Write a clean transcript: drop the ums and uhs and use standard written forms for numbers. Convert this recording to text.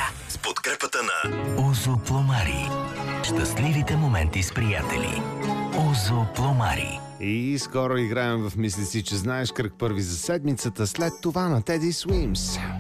с подкрепата на Озо Пломари. Щастливите моменти с приятели. Озо Пломари. И скоро играем в Мисли си, че знаеш, кръг първи за седмицата. След това на Теди Суимс.